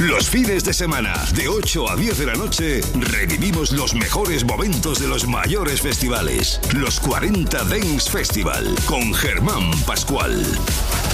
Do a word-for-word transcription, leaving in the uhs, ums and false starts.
Los fines de semana, de ocho a diez de la noche, revivimos los mejores momentos de los mayores festivales. Los cuarenta Dance Festival, con Germán Pascual.